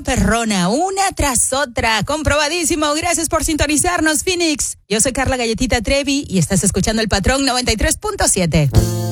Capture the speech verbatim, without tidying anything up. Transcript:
perrona, una tras otra, comprobadísimo. Gracias por sintonizarnos, Phoenix. Yo soy Carla Galletita Trevi y estás escuchando El Patrón noventa y tres punto siete.